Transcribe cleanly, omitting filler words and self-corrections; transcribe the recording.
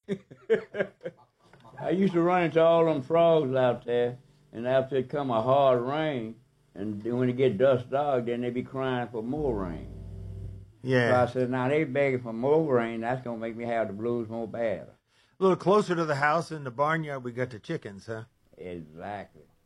I used to run into all them frogs out there, and after it come a hard rain, and then when it get dust dark, then they be crying for more rain. Yeah. So I said, now they begging for more rain. That's gonna make me have the blues more bad. A little closer to the house in the barnyard, we got the chickens, huh? Exactly.